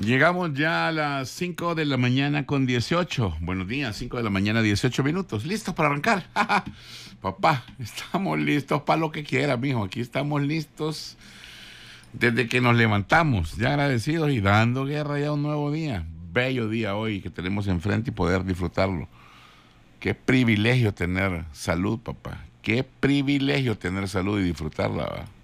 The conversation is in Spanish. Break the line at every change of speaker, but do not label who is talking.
Llegamos ya a las 5 de la mañana con 18. Buenos días, 5 de la mañana, 18 minutos. ¿Listos para arrancar? Papá, estamos listos para lo que quiera, mijo. Aquí estamos listos desde que nos levantamos, ya agradecidos y dando guerra ya a un nuevo día. Bello día hoy que tenemos enfrente y poder disfrutarlo. Qué privilegio tener salud, papá. Qué privilegio tener salud y disfrutarla, ¿va?